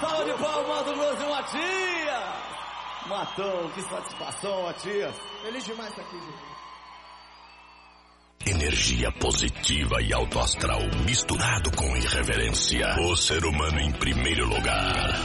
salva de palmas do Lúcio Matias. Matão, que satisfação, Matias. Feliz demais estar aqui, gente. Energia positiva e alto astral misturado com irreverência. O ser humano em primeiro lugar.